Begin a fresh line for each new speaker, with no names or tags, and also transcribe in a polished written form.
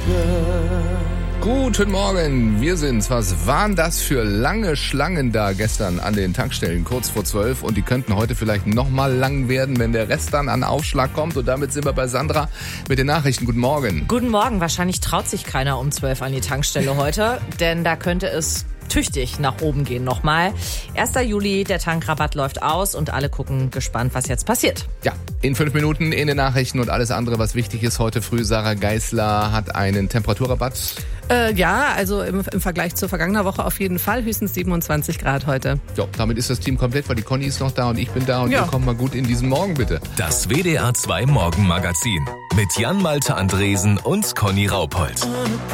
Guten Morgen, wir sind's. Was waren das für lange Schlangen da gestern an den Tankstellen, kurz vor 12? Und die könnten heute vielleicht nochmal lang werden, wenn der Rest dann an Aufschlag kommt. Und damit sind wir bei Sandra mit den Nachrichten. Guten Morgen.
Guten Morgen. Wahrscheinlich traut sich keiner um 12 an die Tankstelle heute, denn da könnte es tüchtig nach oben gehen nochmal. 1. Juli, der Tankrabatt läuft aus und alle gucken gespannt, was jetzt passiert.
Ja, in 5 Minuten in den Nachrichten und alles andere, was wichtig ist heute früh. Sarah Geisler hat einen Temperaturrabatt.
Ja, also im Vergleich zur vergangenen Woche auf jeden Fall höchstens 27 Grad heute.
Ja, damit ist das Team komplett, weil die Conny ist noch da und ich bin da und
Ja.
wir kommen mal gut in diesen Morgen, bitte.
Das WDR 2 Morgenmagazin mit Jan Malte Andresen und Conny Raupold.